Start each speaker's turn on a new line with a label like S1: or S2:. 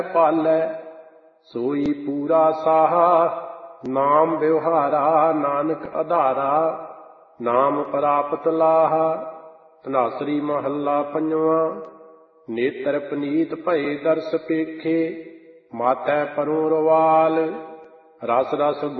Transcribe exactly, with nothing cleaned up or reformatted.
S1: ਪਾਲੈ ਸੋਈ ਪੂਰਾ ਸਾਹਾ। ਨਾਮ ਵਿਵਹਾਰਾ ਨਾਨਕ ਆਧਾਰਾ ਨਾਮ ਪ੍ਰਾਪਤ ਲਾਹਾ। ਧਨਾਸਰੀ ਮਹੱਲਾ ਪੰਜਵਾਂ। ਨੇਤਰ ਪਨੀਤ ਭਏ ਦਰਸ ਪੇਖੇ ਮਾਥੈ ਪਰੋਂ ਰਵਾਲ। ਰਸ ਰਸ